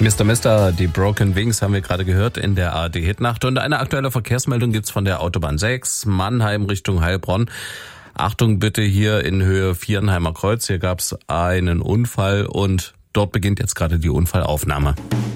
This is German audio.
Mr. Die Broken Wings haben wir gerade gehört in der ARD-Hitnacht. Und eine aktuelle Verkehrsmeldung gibt's von der Autobahn 6, Mannheim Richtung Heilbronn. Achtung bitte hier in Höhe Viernheimer Kreuz. Hier gab's einen Unfall und dort beginnt jetzt gerade die Unfallaufnahme.